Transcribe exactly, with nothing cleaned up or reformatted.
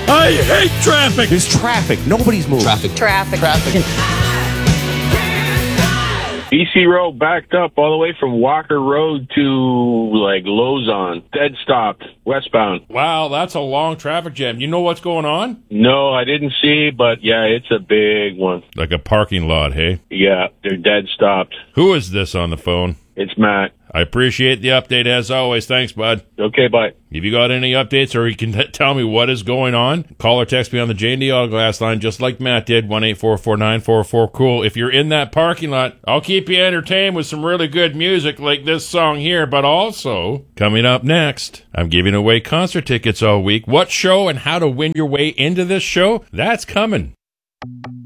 I hate traffic. There's traffic. Nobody's moving. Traffic. Traffic. Traffic. B C Road backed up all the way from Walker Road to, like, Lozon. Dead stopped, westbound. Wow, that's a long traffic jam. You know what's going on? No, I didn't see, but, yeah, it's a big one. Like a parking lot, hey? Yeah, they're dead stopped. Who is this on the phone? It's Matt. I appreciate the update as always. Thanks, bud. Okay, bye. If you got any updates or you can t- tell me what is going on, call or text me on the J and D Autoglass line just like Matt did, one eight four four nine four four cool. If you're in that parking lot, I'll keep you entertained with some really good music like this song here, but also, coming up next, I'm giving away concert tickets all week. What show and how to win your way into this show? That's coming.